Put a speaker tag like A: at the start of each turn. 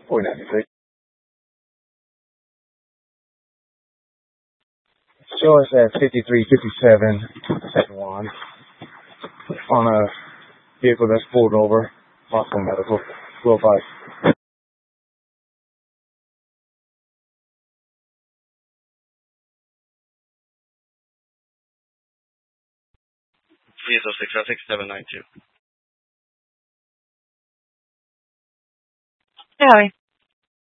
A: 49. Show us at 5357 1 on a vehicle that's pulled over. Possible medical. 205.
B: 306-792. Hey, Howie.